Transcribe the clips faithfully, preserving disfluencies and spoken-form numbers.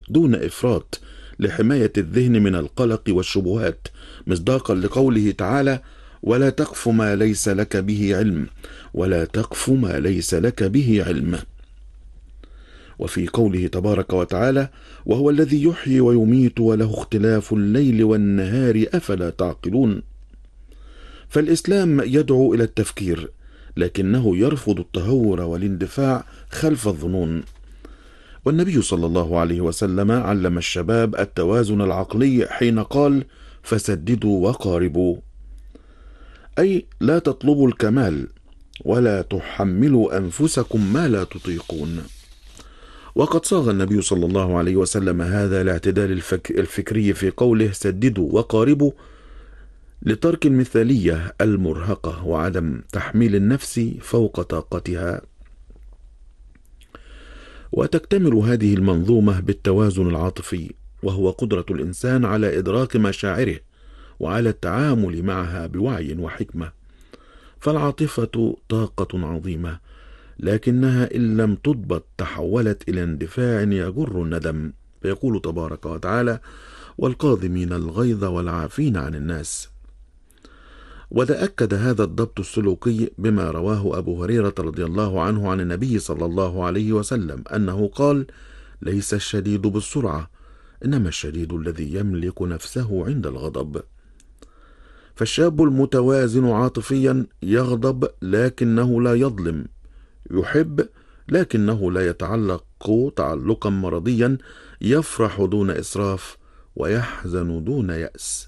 دون إفراط، لحماية الذهن من القلق والشبهات، مصداقا لقوله تعالى: ولا تقف ما ليس لك به علم ولا تقف ما ليس لك به علم. وفي قوله تبارك وتعالى: وهو الذي يحيي ويميت وله اختلاف الليل والنهار أفلا تعقلون. فالإسلام يدعو إلى التفكير، لكنه يرفض التهور والاندفاع خلف الظنون. والنبي صلى الله عليه وسلم علم الشباب التوازن العقلي حين قال: فسددوا وقاربوا، أي لا تطلبوا الكمال ولا تحملوا أنفسكم ما لا تطيقون. وقد صاغ النبي صلى الله عليه وسلم هذا الاعتدال الفك الفكري في قوله: سددوا وقاربوا، لترك المثالية المرهقة وعدم تحميل النفس فوق طاقتها. وتكتمل هذه المنظومة بالتوازن العاطفي، وهو قدرة الإنسان على إدراك مشاعره وعلى التعامل معها بوعي وحكمة. فالعاطفة طاقة عظيمة، لكنها إن لم تضبط تحولت إلى اندفاع يجر الندم. فيقول تبارك وتعالى: والقاذمين الغيظ والعافين عن الناس. وتأكد هذا الضبط السلوكي بما رواه أبو هريرة رضي الله عنه عن النبي صلى الله عليه وسلم أنه قال: ليس الشديد بالسرعة، إنما الشديد الذي يملك نفسه عند الغضب. فالشاب المتوازن عاطفيا يغضب لكنه لا يظلم، يحب لكنه لا يتعلق تعلقا مرضيا، يفرح دون إسراف ويحزن دون يأس.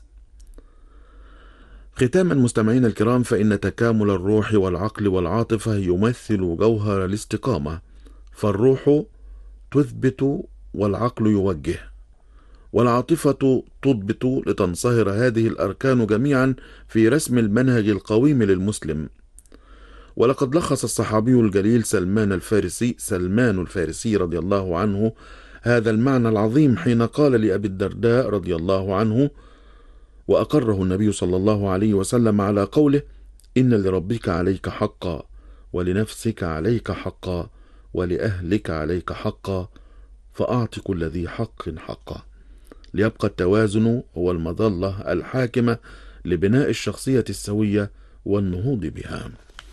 ختاما مستمعين الكرام، فإن تكامل الروح والعقل والعاطفة يمثل جوهر الاستقامة. فالروح تثبت والعقل يوجه، والعاطفة تضبط، لتنصهر هذه الأركان جميعا في رسم المنهج القويم للمسلم. ولقد لخص الصحابي الجليل سلمان الفارسي سلمان الفارسي رضي الله عنه هذا المعنى العظيم حين قال لأبي الدرداء رضي الله عنه، وأقره النبي صلى الله عليه وسلم على قوله: إن لربك عليك حقا، ولنفسك عليك حقا، ولأهلك عليك حقا، فأعط كل ذي حق حقا. ليبقى التوازن هو المظلة الحاكمة لبناء الشخصية السوية والنهوض بها.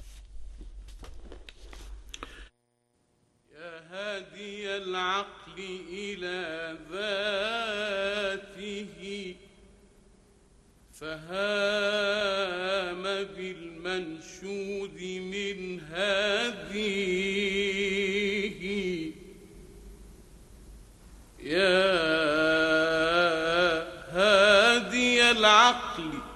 يا هادي العقل إلى ذاته، فهام بالمنشود من هذه. يا هادي العقل